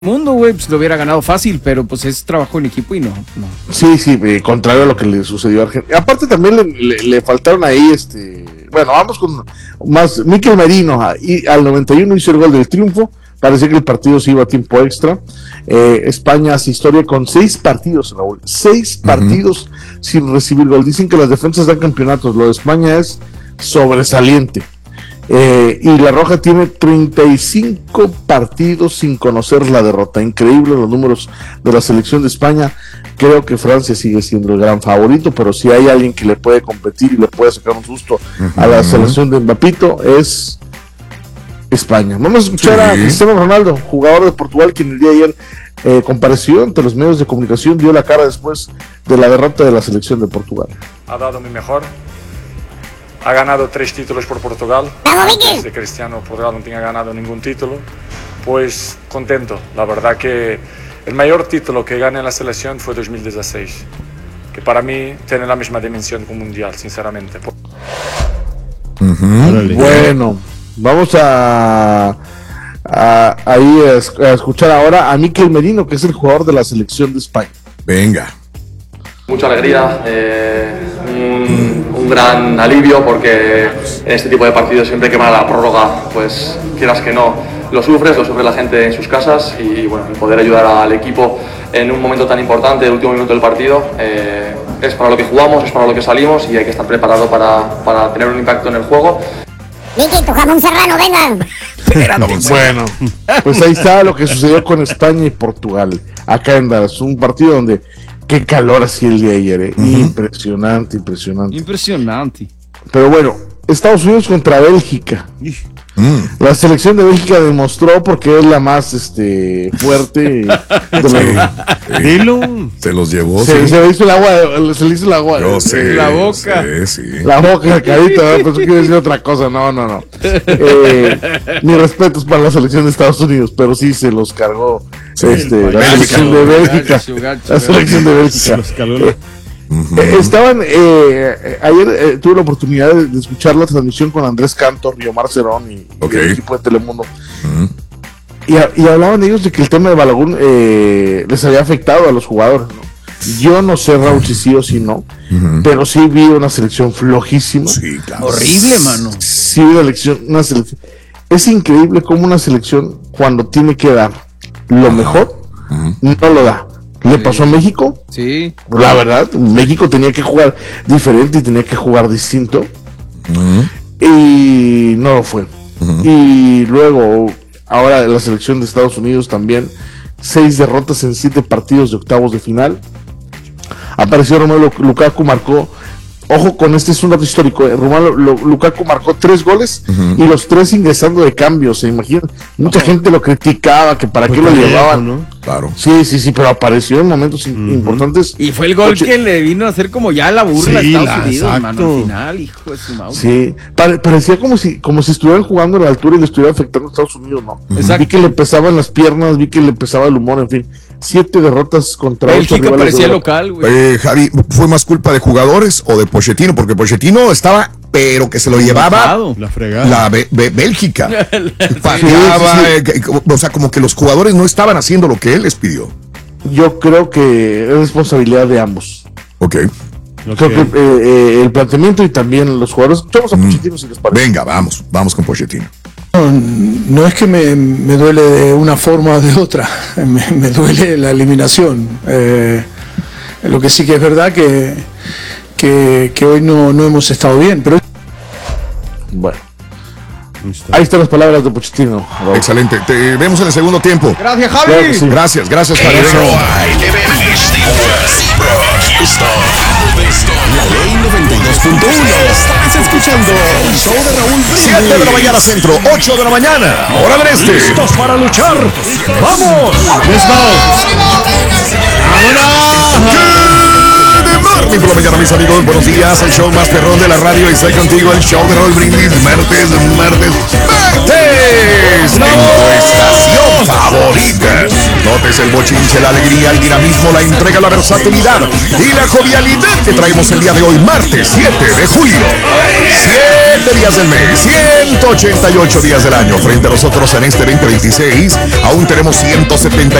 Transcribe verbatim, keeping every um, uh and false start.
mundo, güey, pues lo hubiera ganado fácil, pero pues es trabajo en equipo y no, no. Sí, sí, eh, contrario a lo que le sucedió a Argentina. Aparte también le, le, le faltaron ahí, este, bueno, vamos con más, Mikel Merino, y al noventa y uno hizo el gol del triunfo, parecía que el partido se iba a tiempo extra. eh, España hace historia con seis partidos, Raúl, seis uh-huh. partidos sin recibir gol. Dicen que las defensas dan campeonatos, lo de España es sobresaliente. Eh, y La Roja tiene treinta y cinco partidos sin conocer la derrota. Increíble los números de la selección de España. Creo que Francia sigue siendo el gran favorito, pero si hay alguien que le puede competir y le puede sacar un susto uh-huh. a la selección de Mbappito es España. Vamos a escuchar sí. a Cristiano Ronaldo, jugador de Portugal, quien el día de ayer eh, compareció ante los medios de comunicación, dio la cara después de la derrota de la selección de Portugal. Ha dado mi mejor. Ha ganado tres títulos por Portugal. Desde Cristiano Portugal no tenía ganado ningún título. Pues contento. La verdad que el mayor título que gané en la selección fue dos mil dieciséis. Que para mí tiene la misma dimensión que un mundial, sinceramente. Uh-huh. Bueno, vamos a, a, a, ir a, a escuchar ahora a Mikel Merino, que es el jugador de la selección de España. Venga. Mucha alegría, eh, un, un gran alivio porque en este tipo de partidos siempre que va la prórroga, pues quieras que no, lo sufres, lo sufre la gente en sus casas y bueno, poder ayudar al equipo en un momento tan importante, el último minuto del partido, eh, es para lo que jugamos, es para lo que salimos y hay que estar preparado para, para tener un impacto en el juego. Miki, tu jamón serrano, venga. Bueno, pues ahí está lo que sucedió con España y Portugal, acá en Dallas, un partido donde qué calor hacía el día de ayer, eh. uh-huh. impresionante, impresionante. Impresionante. Pero bueno, Estados Unidos contra Bélgica. Mm. La selección de Bélgica demostró porque es la más este fuerte. De la... Dilo. Se los llevó. Se, sí. se le hizo el agua, se le hizo el agua. Yo sé, la boca. Sí, sí. La boca, carita, pero yo quiero decir otra cosa. No, no, no. Eh, mis respetos para la selección de Estados Unidos, pero sí se los cargó sí, este, la selección de Bélgica. Gacho, gacho, la selección de Bélgica. Se los cargó la... Uh-huh. Eh, estaban, eh, ayer eh, tuve la oportunidad de, de escuchar la transmisión con Andrés Cantor, Riomar Cerón y, okay. y el equipo de Telemundo. Uh-huh. y, a, y hablaban ellos de que el tema de Balogun eh, les había afectado a los jugadores, ¿no? Yo no sé, Raúl, si sí o si no, uh-huh. pero sí vi una selección flojísima. Sí, claro. Horrible, mano. Sí, una, elección, una selección. Es increíble cómo una selección, cuando tiene que dar lo uh-huh. mejor, uh-huh. no lo da. ¿Le sí. pasó a México? Sí. La verdad, México tenía que jugar diferente y tenía que jugar distinto. Uh-huh. Y no lo fue. Uh-huh. Y luego, ahora la selección de Estados Unidos también, seis derrotas en siete partidos de octavos de final. Apareció Romelu Lukaku, marcó. Ojo con este, es un dato histórico. Eh. Romelu Lukaku marcó tres goles uh-huh. y los tres ingresando de cambio. ¿Se imaginan? Mucha uh-huh. gente lo criticaba, que para pues qué lo llevaban, ¿no? Claro. Sí, sí, sí, pero apareció en momentos uh-huh. importantes. Y fue el gol Oche... que le vino a hacer como ya la burla sí, a Estados la, Unidos, exacto. mano, al final, hijo de su madre. Sí, Pare- parecía como si, como si estuvieran jugando a la altura y le estuviera afectando a Estados Unidos, ¿no? Uh-huh. Vi que le pesaban las piernas, vi que le pesaba el humor, en fin. Siete derrotas contra el chico parecía local, güey. Eh, Javi, ¿fue más culpa de jugadores o de Pochettino? Porque Pochettino estaba, pero que se lo llevaba la fregada. La Be- Be- Bélgica. Pagaba, sí, sí, sí. Eh, o sea, como que los jugadores no estaban haciendo lo que él les pidió. Yo creo que es responsabilidad de ambos. Ok. Creo okay. que eh, eh, el planteamiento y también los jugadores. Escuchamos a Pochettino mm. si les parece. Venga, vamos, vamos con Pochettino. No, no es que me, me duele de una forma o de otra, me, me duele la eliminación. Eh, lo que sí que es verdad que, que, que hoy no, no hemos estado bien. Pero... Bueno, ahí están las palabras de Pochettino. Excelente, te vemos en el segundo tiempo. Gracias, Javi. Claro sí. Gracias, gracias, Javi. La Ley noventa y dos punto uno. Estás escuchando el show de Raúl Brindis. siete de la mañana centro, ocho de la mañana, hora del este. ¿Listos para luchar? ¡Vamos! ¡Let's go! ¡Vámonos! Muy por la mañana, mis amigos, buenos días. El show más perrón de la radio y estoy contigo, el show de Raúl Brindis. Martes, martes, martes. En tu estación favorita. No deportes, el bochinche, la alegría, el dinamismo, la entrega, la versatilidad y la jovialidad que traemos el día de hoy, martes siete de julio. siete días del mes, ciento ochenta y ocho días del año. Frente a nosotros en este veinte veintiséis, aún tenemos ciento setenta